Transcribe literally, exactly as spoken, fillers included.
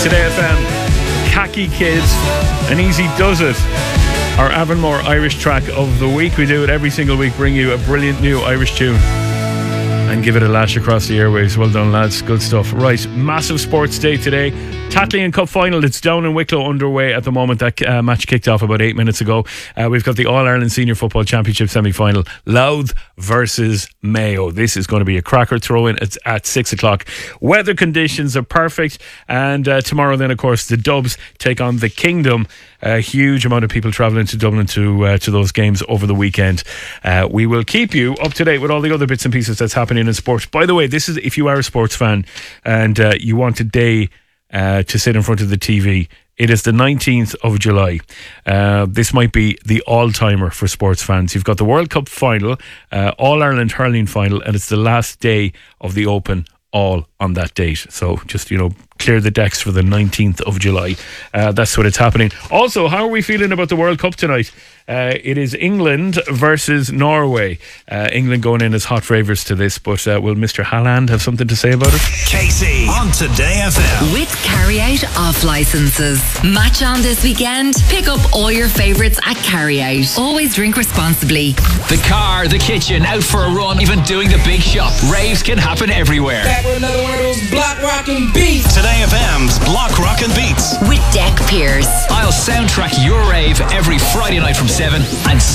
Today F M, Khaki Kids, and Easy Does It. Our Avonmore Irish track of the week. We do it every single week, bring you a brilliant new Irish tune and give it a lash across the airwaves. Well done, lads. Good stuff. Right, massive sports day today. Tattlian Cup final. It's down in Wicklow underway at the moment. That uh, match kicked off about eight minutes ago. Uh, we've got the All-Ireland Senior Football Championship semi-final. Louth versus Mayo. This is going to be a cracker throw-in. It's at six o'clock. Weather conditions are perfect. And uh, tomorrow then, of course, the Dubs take on the Kingdom. A huge amount of people travelling to Dublin to uh, to those games over the weekend. Uh, we will keep you up to date with all the other bits and pieces that's happening in sports. By the way, this is if you are a sports fan and uh, you want a day uh, to sit in front of the T V. It is the nineteenth of July. Uh, this might be the all-timer for sports fans. You've got the World Cup final, uh, All-Ireland hurling final, and it's the last day of the Open, all on that date. So just, you know, clear the decks for the nineteenth of July. Uh, that's what it's happening. Also, how are we feeling about the World Cup tonight? Uh, it is England versus Norway. Uh, England going in as hot favourites to this, but uh, will Mister Haaland have something to say about it? Casey on Today F M. With Carryout off licences. Match on this weekend? Pick up all your favourites at Carryout. Always drink responsibly. The car, the kitchen, out for a run, even doing the big shop. Raves can happen everywhere. Back with another one of those block rockin' beats. Today F M's Block Rockin' Beats. With Deck Piers. I'll soundtrack your rave every Friday night from seven and